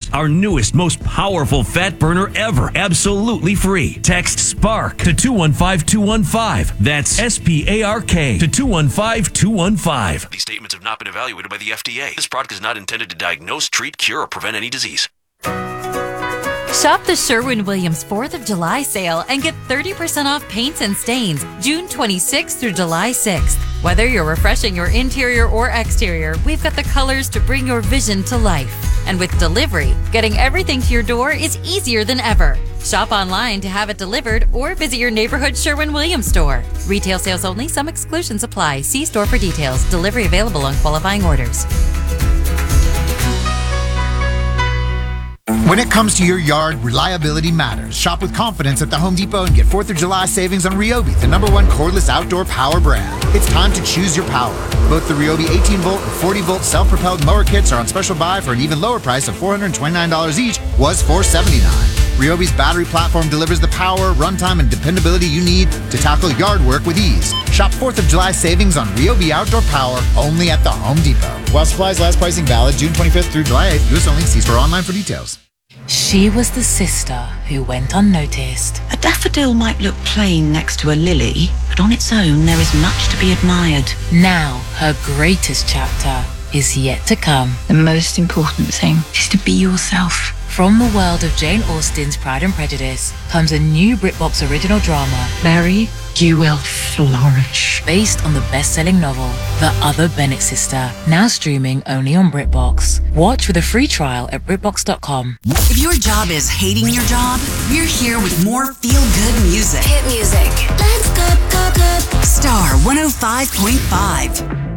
our newest, most powerful fat burner ever, absolutely free. Text SPARK to 215215. That's SPARK to 215215. These statements have not been evaluated by the FDA. This product is not intended to diagnose, treat, cure, or prevent any disease. Shop the Sherwin-Williams 4th of July sale and get 30% off paints and stains June 26th through July 6th. Whether you're refreshing your interior or exterior, we've got the colors to bring your vision to life. And with delivery, getting everything to your door is easier than ever. Shop online to have it delivered or visit your neighborhood Sherwin-Williams store. Retail sales only. Some exclusions apply. See store for details. Delivery available on qualifying orders. When it comes to your yard, reliability matters. Shop with confidence at the Home Depot and get 4th of July savings on Ryobi, the #1 cordless outdoor power brand. It's time to choose your power. Both the Ryobi 18-volt and 40-volt self-propelled mower kits are on special buy for an even lower price of $429 each, was $479. Ryobi's battery platform delivers the power, runtime, and dependability you need to tackle yard work with ease. Shop 4th of July savings on Ryobi outdoor power only at the Home Depot. While supplies last, pricing valid June 25th through July 8th. US only. See store online for details. She was the sister who went unnoticed. A daffodil might look plain next to a lily, but on its own there is much to be admired. Now her greatest chapter is yet to come. The most important thing is to be yourself. From the world of Jane Austen's Pride and Prejudice comes a new BritBox original drama, Mary, you will flourish. based on the best-selling novel, The Other Bennet Sister, now streaming only on BritBox. Watch with a free trial at BritBox.com. If your job is hating your job, we're here with more feel-good music. Hit music. Let's go, go, go. Star 105.5.